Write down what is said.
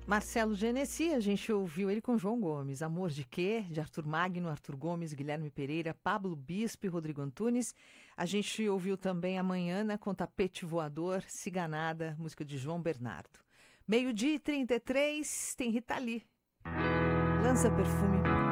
Marcelo Genesi, a gente ouviu ele com João Gomes. Amor de Quê? De Arthur Magno, Arthur Gomes, Guilherme Pereira, Pablo Bispo e Rodrigo Antunes. A gente ouviu também Amanhã, né, com Tapete Voador, Ciganada, música de João Bernardo. 12h33, tem Rita Lee. Lança perfume